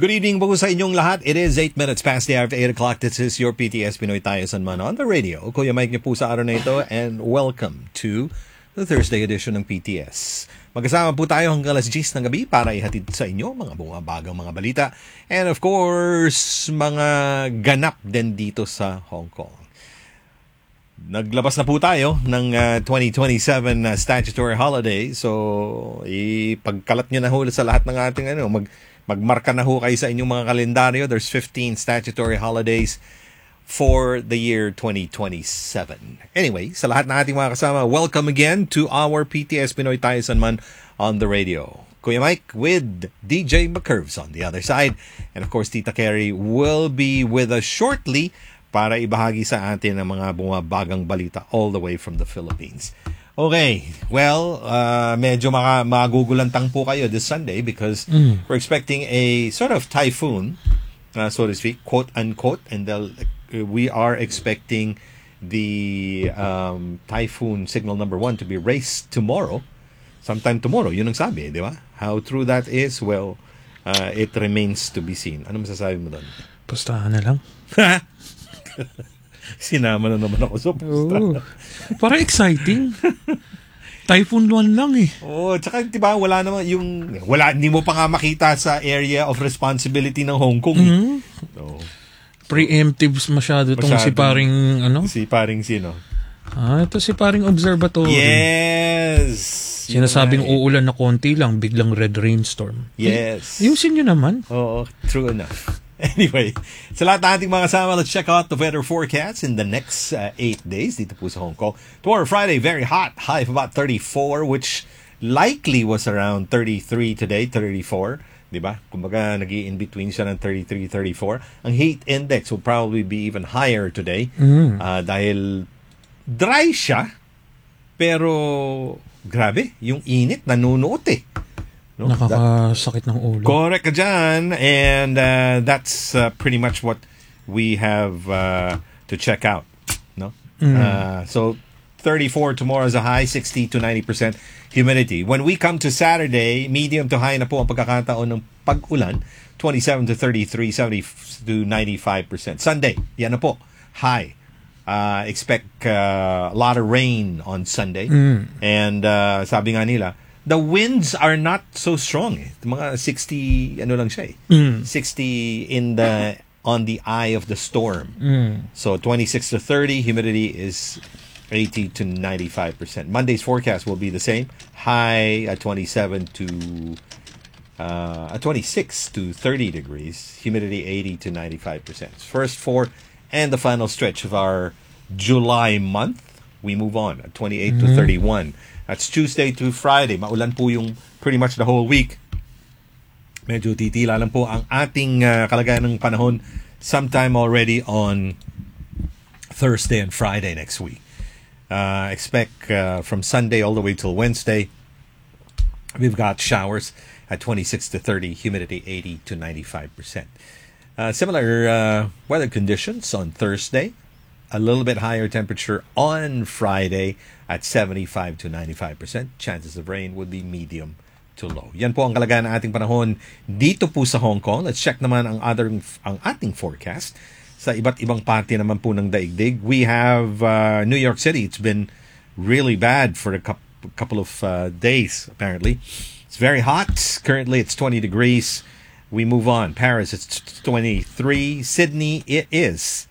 Good evening po sa inyong lahat. It is 8 minutes past the hour of 8 o'clock. This is your PTS Pinoy Tayo Sanman on the radio. Kuya Mike niyo po sa araw na ito and welcome to the Thursday edition ng PTS. Magkasama po tayo hanggang alas 10 ng gabi para ihatid sa inyo mga bumabagang mga balita and of course, mga ganap din dito sa Hong Kong. Naglabas na po tayo ng 2027 statutory holiday. So, ipagkalat nyo na ho sa lahat ng ating magmarka na ho kayo sa inyong mga kalendaryo. There's 15 statutory holidays for the year 2027. Anyway, sa lahat ng ating mga kasama, welcome again to our PTS Pinoy Tayo Sanman on the radio. Kuya Mike with DJ McCurves on the other side. And of course, Tita Carrie will be with us shortly para ibahagi sa atin ang mga bumabagang balita all the way from the Philippines. Okay, well, medyo magugulantang po kayo this Sunday because we're expecting a sort of typhoon, so to speak, quote-unquote, and we are expecting the typhoon signal number 1 to be raised tomorrow, sometime tomorrow, yun ang sabi, di ba? How true that is, well, it remains to be seen. Ano masasabi mo doon? Pustahan na lang. Sinama na naman ako sa pusta. Parang exciting. Typhoon 1 lang eh. Tsaka diba, wala naman hindi mo pa nga makita sa area of responsibility ng Hong Kong. Mm-hmm. So, preemptive masyado tong si paring Si paring sino? Ito si paring observatory. Yes! Sinasabing uulan na konti lang, biglang red rainstorm. Yes. Ayusin nyo naman. Oo, true enough. Anyway, sa lahat ng ating mga kasama, let's check out the weather forecast in the next 8 days dito po sa Hong Kong. Tomorrow, Friday, very hot, high of about 34, which likely was around 33 today, 34. Diba? Kumbaga, nag-i-in between siya ng 33, 34. Ang heat index will probably be even higher today dahil dry siya, pero grabe, yung init, nanunuot eh. No? Nakakasakit ng ulo. Correct ka dyan. And that's pretty much what we have to check out. No? So 34 tomorrow is a high, 60 to 90% humidity. When we come to Saturday, medium to high na po ang pagkakataon ng pag-ulan, 27 to 33, 70 to 95%. Sunday, yan na po, high. Expect a lot of rain on Sunday. And sabi nga nila, the winds are not so strong. Mga 60, lang siya 60 on the eye of the storm. So 26 to 30, humidity is 80 to 95%. Monday's forecast will be the same. High at 26 to 30 degrees. Humidity 80 to 95%. First four and the final stretch of our July month. We move on at 28 to 31. That's Tuesday to Friday. Maulan po yung pretty much the whole week. Medyo titila lang po ang ating kalagayan ng panahon sometime already on Thursday and Friday next week. Expect from Sunday all the way till Wednesday, we've got showers at 26 to 30, humidity 80 to 95%. Similar weather conditions on Thursday. A little bit higher temperature on Friday at 75 to 95%. Chances of rain would be medium to low. Yan po ang kalagayan ng ating panahon dito po sa Hong Kong. Let's check naman ang ating forecast sa iba't ibang parte naman po ng daigdig. We have New York City. It's been really bad for a couple of days, apparently. It's very hot. Currently, it's 20 degrees. We move on. Paris, it's 23. Sydney, it is